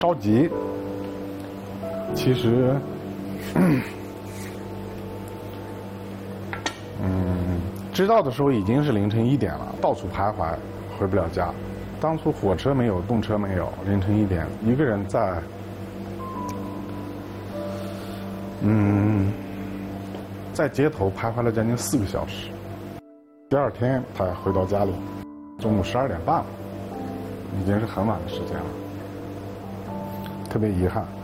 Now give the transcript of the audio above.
着急。其实，知道的时候已经是凌晨1点了，到处徘徊，回不了家。当初火车没有，动车没有，凌晨1点，一个人在，在街头徘徊了将近4个小时。第二天他回到家里，中午12点半了，已经是很晚的时间了，特别遗憾。